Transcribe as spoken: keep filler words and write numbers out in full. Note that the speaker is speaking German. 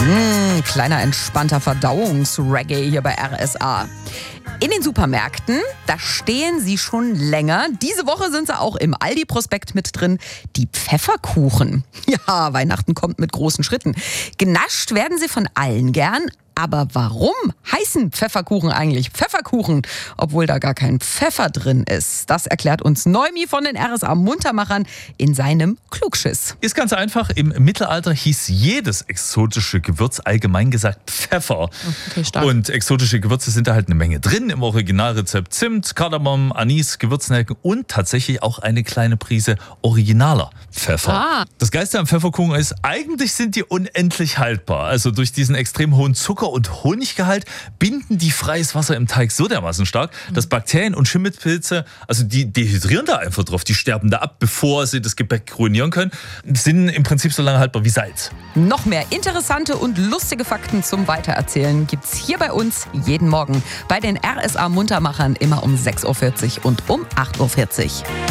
Mmh, kleiner entspannter Verdauungsreggae hier bei R S A. In den Supermärkten, da stehen sie schon länger. Diese Woche sind sie auch im Aldi-Prospekt mit drin. Die Pfefferkuchen. Ja, Weihnachten kommt mit großen Schritten. Genascht werden sie von allen gern. Aber warum heißen Pfefferkuchen eigentlich Pfefferkuchen, obwohl da gar kein Pfeffer drin ist? Das erklärt uns Neumi von den R S A-Muntermachern in seinem Klugschiss. Ist ganz einfach. Im Mittelalter hieß jedes exotische Gewürz allgemein gesagt Pfeffer. Okay, stark. Und exotische Gewürze sind da halt eine Menge drin. Im Originalrezept Zimt, Kardamom, Anis, Gewürznelken und tatsächlich auch eine kleine Prise originaler Pfeffer. Ah. Das Geilste am Pfefferkuchen ist, eigentlich sind die unendlich haltbar. Also durch diesen extrem hohen Zucker- und Honiggehalt binden die freies Wasser im Teig so dermaßen stark, dass Bakterien und Schimmelpilze, also die dehydrieren da einfach drauf, die sterben da ab, bevor sie das Gebäck ruinieren können, sind im Prinzip so lange haltbar wie Salz. Noch mehr interessante und lustige Fakten zum Weitererzählen gibt's hier bei uns jeden Morgen bei den R S A-Muntermachern immer um sechs Uhr vierzig und um acht Uhr vierzig.